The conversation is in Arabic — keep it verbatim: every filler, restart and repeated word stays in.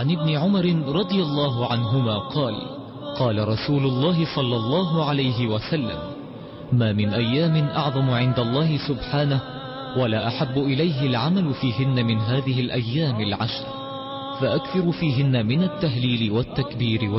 وعن ابن عمر رضي الله عنهما قال قال رسول الله صلى الله عليه وسلم ما من أيام أعظم عند الله سبحانه ولا أحب إليه العمل فيهن من هذه الأيام العشر، فأكثر فيهن من التهليل والتكبير